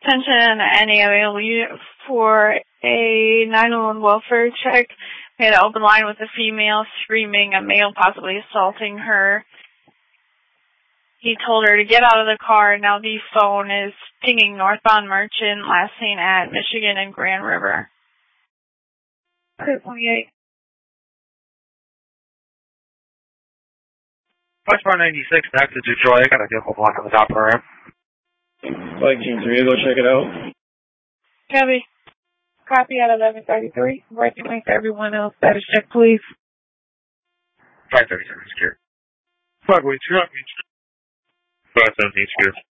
Attention, any available unit for a 911 welfare check. We had an open line with a female screaming a male possibly assaulting her. He told her to get out of the car. Now the phone is pinging northbound Merchant, last seen at Michigan and Grand River. 28. Westbound 96 back to Detroit. Got a vehicle block on the top of the ramp. Viking 3, go check it out. Copy. Copy at 11:33. Recognize everyone else. Status check, please. 537 secure. 5 way 2. 517 secure.